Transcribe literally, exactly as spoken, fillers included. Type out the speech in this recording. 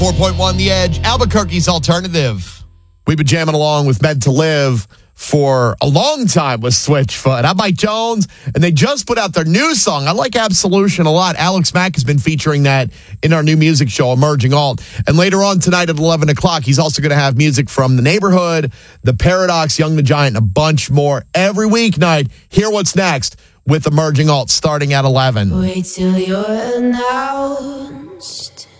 four point one The Edge, Albuquerque's alternative. We've been jamming along with Meant to Live for a long time with Switchfoot. I'm Mike Jones, and they just put out their new song. I like Absolution a lot. Alex Mack has been featuring that in our new music show, Emerging Alt. And later on tonight at eleven o'clock, he's also going to have music from The Neighborhood, The Paradox, Young the Giant, and a bunch more. Every weeknight, hear what's next with Emerging Alt starting at eleven. Wait till you're announced.